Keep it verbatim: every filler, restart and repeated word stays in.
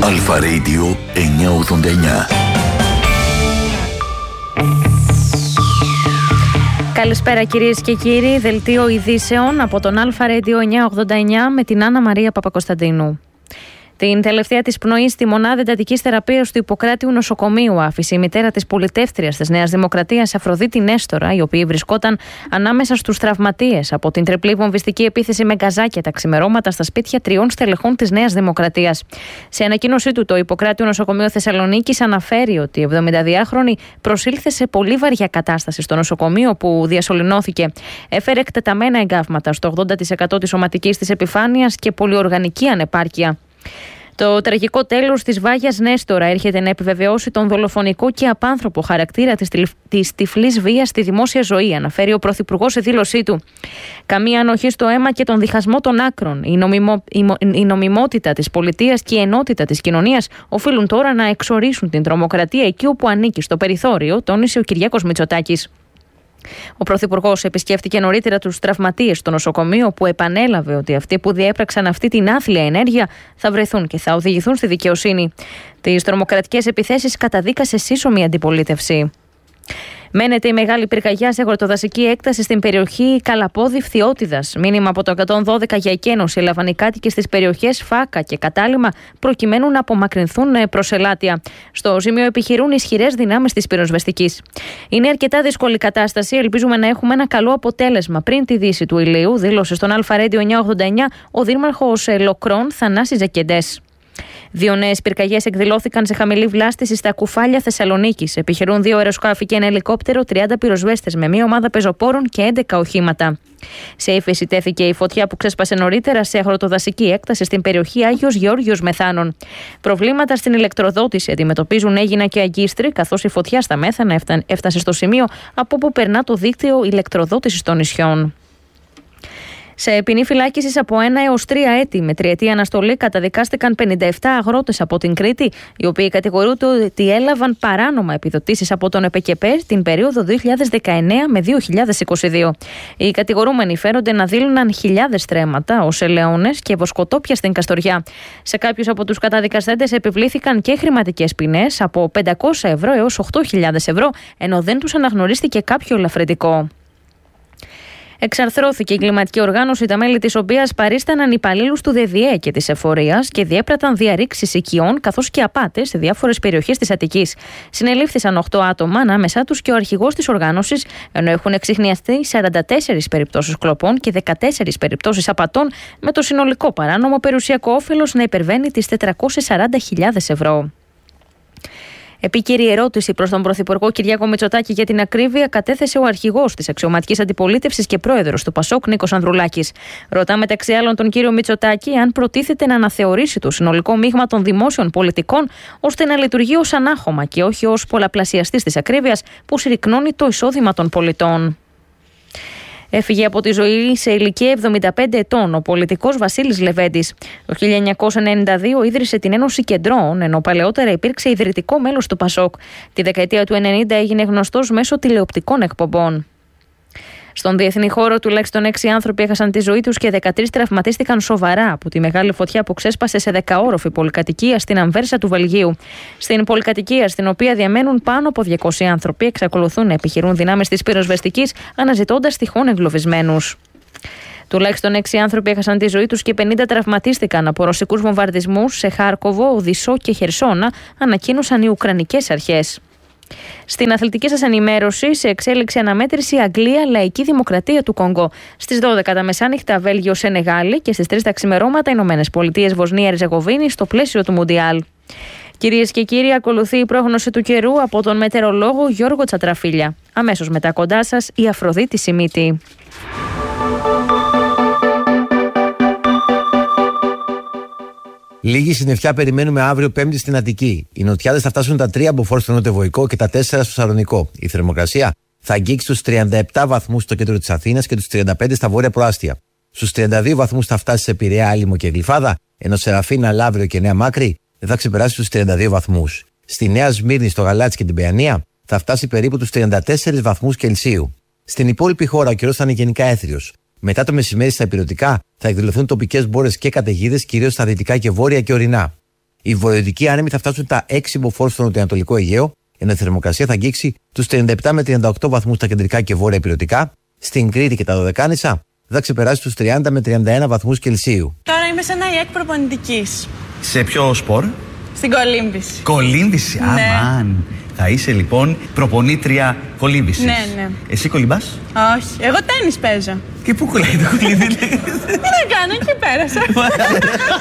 Αλφα Radio εννιακόσια ογδόντα εννιά. Καλησπέρα κυρίες και κύριοι, δελτίο ειδήσεων από τον Αλφα Radio εννιακόσια ογδόντα εννιά με την Άννα Μαρία Παπακοσταντίνου. Την τελευταία της πνοή στη μονάδα εντατικής θεραπείας του Ιπποκράτειου νοσοκομείου άφησε η μητέρα της πολιτεύτριας της Νέας Δημοκρατίας, Αφροδίτη Νέστορα, η οποία βρισκόταν ανάμεσα στους τραυματίες από την τριπλή βομβιστική επίθεση με γκαζάκια τα ξημερώματα στα σπίτια τριών στελεχών της Νέας Δημοκρατίας. Σε ανακοίνωσή του, το Ιπποκράτειο Νοσοκομείο Θεσσαλονίκης αναφέρει ότι η εβδομηνταδυάχρονη προσήλθε σε πολύ βαριά κατάσταση στο νοσοκομείο που διασωληνώθηκε. Έφερε εκτεταμένα εγκάβματα στο ογδόντα τοις εκατό της σωματικής της επιφάνειας και πολυοργανική ανεπάρκεια. Το τραγικό τέλος της Βάγιας Νέστορα έρχεται να επιβεβαιώσει τον δολοφονικό και απάνθρωπο χαρακτήρα της, της τυφλής βίας στη δημόσια ζωή, αναφέρει ο Πρωθυπουργός σε δήλωσή του. Καμία ανοχή στο αίμα και τον διχασμό των άκρων, η, νομιμο, η, η νομιμότητα της πολιτείας και η ενότητα της κοινωνίας οφείλουν τώρα να εξορίσουν την τρομοκρατία εκεί όπου ανήκει, στο περιθώριο, τόνισε ο Κυριάκος Μητσοτάκης. Ο Πρωθυπουργός επισκέφτηκε νωρίτερα τους τραυματίες στο νοσοκομείο, που επανέλαβε ότι αυτοί που διέπραξαν αυτή την άθλια ενέργεια θα βρεθούν και θα οδηγηθούν στη δικαιοσύνη. Τις τρομοκρατικές επιθέσεις καταδίκασε σύσσωμη αντιπολίτευση. Μένεται η μεγάλη πυρκαγιά σε αγροτοδασική έκταση στην περιοχή Καλαπόδη Φθιώτιδας. Μήνυμα από το εκατόν δώδεκα για εκένωση έλαβαν οι κάτοικοι στις περιοχές Φάκα και Κατάλημα προκειμένου να απομακρυνθούν προς ελάτια. Στο σημείο επιχειρούν ισχυρές δυνάμεις της πυροσβεστικής. Είναι αρκετά δύσκολη κατάσταση. Ελπίζουμε να έχουμε ένα καλό αποτέλεσμα πριν τη δύση του ηλίου, δήλωσε στον Αλφα Radio εννιακόσια ογδόντα εννιά ο δήμαρχος Λοκρών Θανάσης Ζακεντές. Δύο νέες πυρκαγιές εκδηλώθηκαν σε χαμηλή βλάστηση στα Κουφάλια Θεσσαλονίκης. Επιχειρούν δύο αεροσκάφη και ένα ελικόπτερο, τριάντα πυροσβέστες με μία ομάδα πεζοπόρων και έντεκα οχήματα. Σε ύφεση τέθηκε η φωτιά που ξέσπασε νωρίτερα σε αγροτοδασική έκταση στην περιοχή Άγιος Γεώργιος Μεθάνων. Προβλήματα στην ηλεκτροδότηση αντιμετωπίζουν Αίγινα και Αγκίστρη, καθώς η φωτιά στα Μέθανα έφτασε στο σημείο από όπου περνά το δίκτυο ηλεκτροδότησης των νησιών. Σε ποινή φυλάκισης από ένα έως τρία έτη με τριετή αναστολή καταδικάστηκαν πενήντα επτά αγρότες από την Κρήτη, οι οποίοι κατηγορούνται ότι έλαβαν παράνομα επιδοτήσεις από τον ΕΠΕΚΕΠΕ την περίοδο δύο χιλιάδες δεκαεννέα με δύο χιλιάδες είκοσι δύο. Οι κατηγορούμενοι φέρονται να δήλωναν χιλιάδες στρέμματα ως ελαιώνες και βοσκοτόπια στην Καστοριά. Σε κάποιους από τους καταδικαστέντες επιβλήθηκαν και χρηματικές ποινές από πεντακόσια ευρώ έως οκτώ χιλιάδες ευρώ, ενώ δεν τους αναγνωρίστηκε κάποιο ελαφρυντικό. Εξαρθρώθηκε η εγκληματική οργάνωση, τα μέλη της οποίας παρίσταναν υπαλλήλους του ΔΕΔΙΕ και της Εφορίας και διέπραταν διαρρήξεις οικειών καθώς και απάτες σε διάφορες περιοχές της Αττικής. Συνελήφθησαν οκτώ άτομα, ανάμεσά τους και ο αρχηγός της οργάνωσης, ενώ έχουν εξιχνιαστεί σαράντα τέσσερις περιπτώσεις κλοπών και δεκατέσσερις περιπτώσεις απατών, με το συνολικό παράνομο περιουσιακό όφελος να υπερβαίνει τις τετρακόσιες σαράντα χιλιάδες ευρώ. Επίκαιρη ερώτηση προς τον Πρωθυπουργό Κυριάκο Μητσοτάκη για την ακρίβεια κατέθεσε ο αρχηγός της αξιωματικής αντιπολίτευσης και πρόεδρος του Πασόκ, Νίκος Ανδρουλάκης. Ρωτά μεταξύ άλλων τον κύριο Μητσοτάκη αν προτίθεται να αναθεωρήσει το συνολικό μείγμα των δημόσιων πολιτικών ώστε να λειτουργεί ως ανάχωμα και όχι ως πολλαπλασιαστής της ακρίβειας που συρρικνώνει το εισόδημα των πολιτών. Έφυγε από τη ζωή σε ηλικία εβδομήντα πέντε ετών ο πολιτικός Βασίλης Λεβέντης. Το χίλια εννιακόσια ενενήντα δύο ίδρυσε την Ένωση Κεντρών, ενώ παλαιότερα υπήρξε ιδρυτικό μέλος του Πασόκ. Τη δεκαετία του ενενήντα έγινε γνωστός μέσω τηλεοπτικών εκπομπών. Στον διεθνή χώρο, τουλάχιστον έξι άνθρωποι έχασαν τη ζωή τους και δεκατρείς τραυματίστηκαν σοβαρά από τη μεγάλη φωτιά που ξέσπασε σε δεκαόροφη πολυκατοικία στην Αμβέρσα του Βελγίου. Στην πολυκατοικία, στην οποία διαμένουν πάνω από διακόσιοι άνθρωποι, εξακολουθούν να επιχειρούν δυνάμεις της πυροσβεστικής, αναζητώντας τυχόν εγκλωβισμένους. Τουλάχιστον έξι άνθρωποι έχασαν τη ζωή τους και πενήντα τραυματίστηκαν από ρωσικούς βομβαρδισμούς σε Χάρκοβο, Οδυσσό και Χερσόνα, ανακοίνωσαν οι Ουκρανικές αρχές. Στην αθλητική σας ενημέρωση, σε εξέλιξη αναμέτρηση Αγγλία Λαϊκή Δημοκρατία του Κονγκό. Στις δώδεκα τα μεσάνυχτα Βέλγιο Σενεγάλη και στις τρεις τα ξημερώματα Ηνωμένες Πολιτείες Βοσνία Ερζεγοβίνη στο πλαίσιο του Μουντιάλ. Κυρίες και κύριοι, ακολουθεί η πρόγνωση του καιρού από τον μετεωρολόγο Γιώργο Τσατραφίλια. Αμέσως μετά κοντά σας η Αφροδίτη Σιμίτη. Λίγη συννεφιά περιμένουμε αύριο Πέμπτη στην Αττική. Οι νοτιάδες θα φτάσουν τα τρία μποφόρ στο νοτιοβοϊκό και τα τέσσερα στο Σαλονικό. Η θερμοκρασία θα αγγίξει στους τριάντα επτά βαθμούς στο κέντρο της Αθήνας και τους τριάντα πέντε στα βόρεια προάστια. Στους τριάντα δύο βαθμούς θα φτάσει σε Πειραιά, Άλυμο και Γλυφάδα, ενώ σε Ραφίνα, Λαύριο και Νέα Μάκρη δεν θα ξεπεράσει τους τριάντα δύο βαθμούς. Στη Νέα Σμύρνη, στο Γαλάτσι και την Παιανία θα φτάσει περίπου τους τριάντα τέσσερις βαθμούς Κελσίου. Στην υπόλοιπη χώρα ο καιρός θα είναι γενικά έθριος. Μετά το μεσημέρι στα ηπειρωτικά θα εκδηλωθούν τοπικές μπόρες και καταιγίδες, κυρίως στα δυτικά και βόρεια και ορεινά. Οι βορειοδυτικοί άνεμοι θα φτάσουν τα έξι μποφόρ στο νοτιοανατολικό Αιγαίο, ενώ η θερμοκρασία θα αγγίξει τους τριάντα επτά με τριάντα οκτώ βαθμούς στα κεντρικά και βόρεια ηπειρωτικά. Στην Κρήτη και τα Δωδεκάνησα θα ξεπεράσει τους τριάντα με τριάντα ένα βαθμούς Κελσίου. Τώρα είμαι σε ένα ΙΕΚ προπονητικής. Σε ποιο σπορ? Στην κολύμβηση. Κολύμβηση, Ναι. αμάν. Θα είσαι λοιπόν προπονήτρια κολύμβησης. Ναι, ναι. Εσύ κολυμπάς? Όχι, εγώ τένις παίζω. Και πού κολλάει το κολύμβη? Τι να κάνω, εκεί πέρασα.